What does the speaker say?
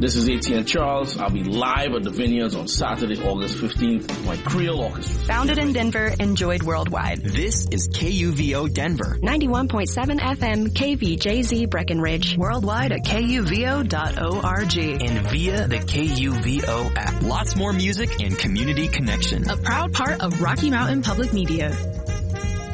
This is Etienne Charles. I'll be live at the Vineyards on Saturday, August 15th with my Creole Orchestra. Founded in Denver, enjoyed worldwide. This is KUVO Denver. 91.7 FM, KVJZ Breckenridge. Worldwide at KUVO.org. And via the KUVO app. Lots more music and community connection. A proud part of Rocky Mountain Public Media.